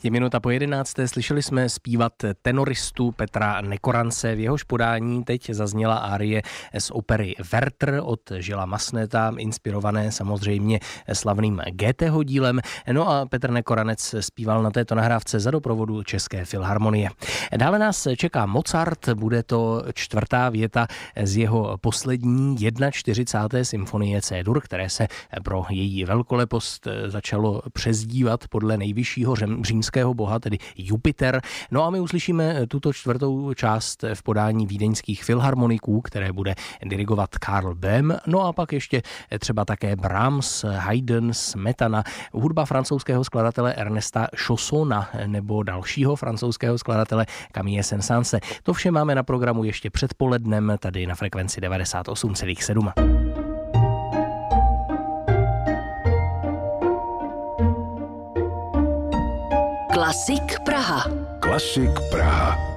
Je 10:01. Slyšeli jsme zpívat tenoristu Petra Nekorance. V jehož podání teď zazněla árie z opery Werther od Gilesa Masseneta, inspirované samozřejmě slavným Goetheho dílem. No a Petr Nekoranec zpíval na této nahrávce za doprovodu České filharmonie. Dále nás čeká Mozart, bude to čtvrtá věta z jeho poslední 41. symfonie C-dur, které se pro její velkolepost začalo přezdívat podle nejvyššího římského boha, tedy Jupiter. No a my uslyšíme tuto čtvrtou část v podání vídeňských filharmoniků, které bude dirigovat Karl Böhm. No a pak ještě třeba také Brahms, Haydn, Smetana, hudba francouzského skladatele Ernesta Chaussona nebo dalšího francouzského skladatele Camille Saint-Saënse. To vše máme na programu ještě předpolednem tady na frekvenci 98,7. Klasik Praha. Klasik Praha.